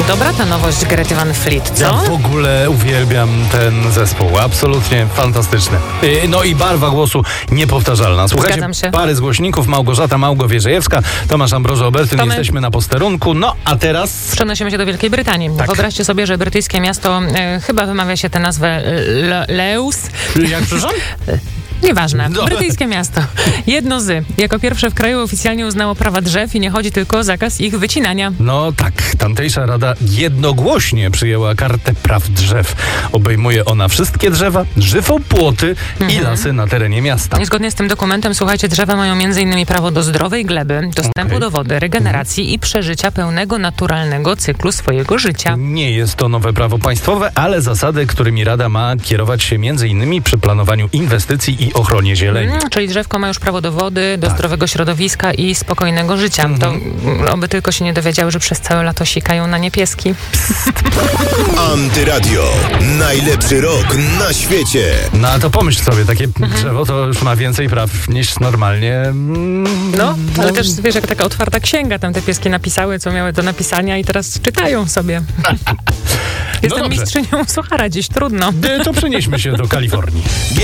Dobra ta nowość Grety Van Fleet, co? Ja w ogóle uwielbiam ten zespół. Absolutnie fantastyczny. No i barwa głosu niepowtarzalna. Słuchajcie, Zgadzam się. pary z głośników, Małgorzata Małgo-Wierzejewska, Tomasz Ambroży-Obertyn. Tomek. Jesteśmy na posterunku. No, a teraz... Przenosimy się do Wielkiej Brytanii. Tak. Wyobraźcie sobie, że brytyjskie miasto, chyba wymawia się tę nazwę Leus. Jak przepraszam? Nieważne. Dobra. Brytyjskie miasto. Jedno z. Jako pierwsze w kraju oficjalnie uznało prawa drzew i nie chodzi tylko o zakaz ich wycinania. No tak, tamtejsza rada jednogłośnie przyjęła kartę praw drzew. Obejmuje ona wszystkie drzewa, żywopłoty i lasy na terenie miasta. Zgodnie z tym dokumentem, słuchajcie, drzewa mają m.in. prawo do zdrowej gleby, dostępu do wody, regeneracji i przeżycia pełnego, naturalnego cyklu swojego życia. Nie jest to nowe prawo państwowe, ale zasady, którymi Rada ma kierować się m.in. przy planowaniu inwestycji i ochronie zieleni. Czyli drzewko ma już prawo do wody, do zdrowego środowiska i spokojnego życia. To oby tylko się nie dowiedziały, że przez całe lato sikają na nie pieski. Antyradio. Najlepszy rok na świecie. No a to pomyśl sobie, takie drzewo to już ma więcej praw niż normalnie. No, ale też wiesz, jak taka otwarta księga, tam te pieski napisały, co miały do napisania i teraz czytają sobie. Jestem dobrze. mistrzynią suchara, dziś trudno. To przenieśmy się do Kalifornii.